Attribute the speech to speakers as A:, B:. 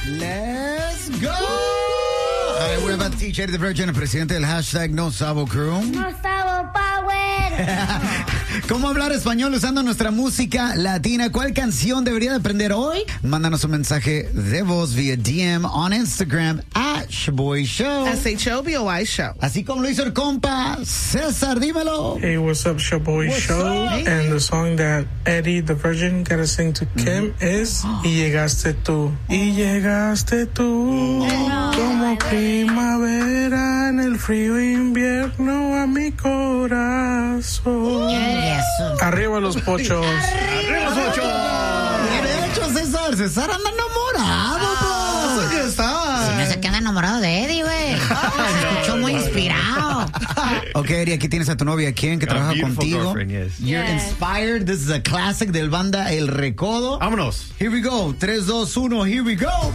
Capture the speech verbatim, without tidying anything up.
A: Let's go! All right, we're about to teach Eddie the Virgin, el presidente del hashtag No Sabo Crew.
B: No Sabo Power.
A: ¿Cómo hablar español usando nuestra música latina? ¿Cuál canción debería de aprender hoy? Mándanos un mensaje de voz vía D M on Instagram at Shaboy Show.
C: S H O B O I Show.
A: Así como lo hizo el compa César, dímelo.
D: Hey, what's up, Shaboy Show?
A: Up?
D: And the song that Eddie the Virgin gotta sing to Kim mm-hmm. is Y llegaste tú. Y llegaste tú. Oh, como primavera en el frío invierno a mi corazón.
B: Yes.
D: Arriba los pochos.
A: Arriba los pochos. De hecho, César, César anda enamorado,
C: ah,
A: pues.
C: ¿Qué estaba?
B: Si no sé qué anda enamorado de Eddie, güey. Se escuchó muy inspirado.
A: Ok, Eddie, aquí tienes a tu novia, ¿quién? Que trabaja contigo.
E: Yes.
A: You're
B: Yes.
A: inspired. This is a classic del banda El Recodo.
E: Vámonos.
A: Here we go. tres, dos, uno, here we go.